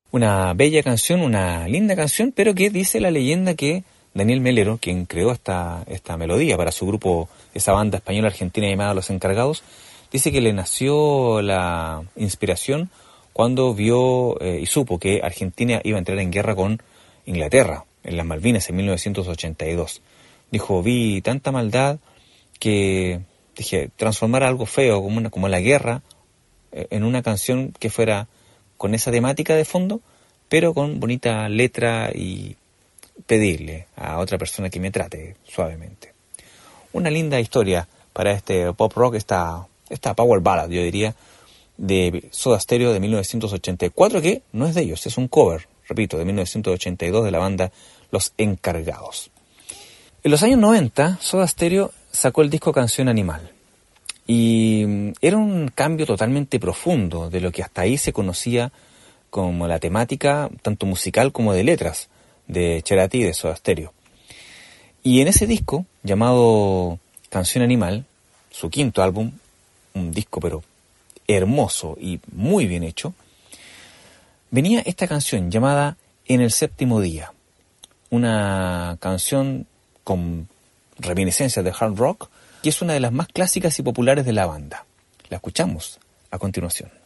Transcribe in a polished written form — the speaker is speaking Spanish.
Una bella canción, una linda canción, pero que dice la leyenda que Daniel Melero, quien creó esta melodía para su grupo, esa banda española-argentina llamada Los Encargados, dice que le nació la inspiración cuando vio y supo que Argentina iba a entrar en guerra con Inglaterra, en las Malvinas, en 1982. Dijo, vi tanta maldad que dije, transformar algo feo como la guerra en una canción que fuera con esa temática de fondo, pero con bonita letra y pedirle a otra persona que me trate suavemente. Una linda historia para este pop rock, esta power ballad, yo diría, de Soda Stereo de 1984, que no es de ellos, es un cover, repito, de 1982 de la banda Los Encargados. En los años 90, Soda Stereo sacó el disco Canción Animal. Y era un cambio totalmente profundo de lo que hasta ahí se conocía como la temática, tanto musical como de letras, de Cerati y de Soda Stereo. Y en ese disco, llamado Canción Animal, su quinto álbum, un disco pero hermoso y muy bien hecho, venía esta canción llamada En el Séptimo Día, una canción con reminiscencias de hard rock, que es una de las más clásicas y populares de la banda. La escuchamos a continuación.